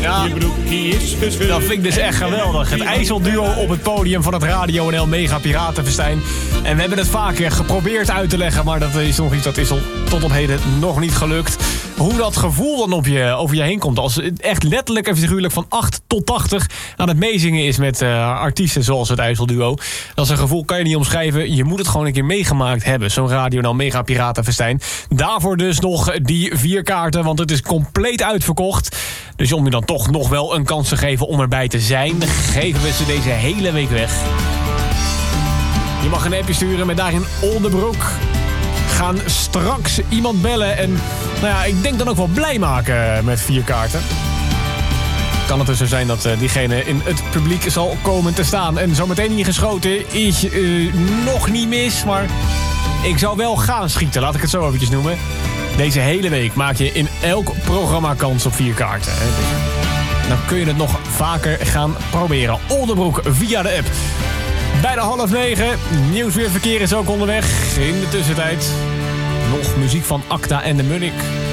Ja, je broekie is gescheurd. dat vind ik dus echt geweldig. Het IJsselduo op het podium van het Radio NL Mega Piratenfestijn. En we hebben het vaker geprobeerd uit te leggen, maar dat is nog iets dat is tot op heden nog niet gelukt. Hoe dat gevoel dan over je heen komt. Als het echt letterlijk en figuurlijk van 8 tot 80 aan het meezingen is met artiesten zoals het IJsselduo. Dat is een gevoel, kan je niet omschrijven. Je moet het gewoon een keer meegemaakt hebben. Zo'n Radio NL Mega Piratenfestijn. Daarvoor dus nog die 4 kaarten, want het is compleet uitverkocht. Dus om je dan toch nog wel een kans te geven om erbij te zijn, geven we ze deze hele week weg. Je mag een appje sturen met daarin onderbroek. Gaan straks iemand bellen en ik denk dan ook wel blij maken met 4 kaarten. Kan het dus zo zijn dat diegene in het publiek zal komen te staan. En zometeen hier geschoten is nog niet mis, maar ik zou wel gaan schieten, laat ik het zo eventjes noemen. Deze hele week maak je in elk programma kans op 4 kaarten. Dus dan kun je het nog vaker gaan proberen. Onderbroek via de app. Bijna 8:30. Nieuwsweerverkeer is ook onderweg. In de tussentijd nog muziek van Acta en de Munnik.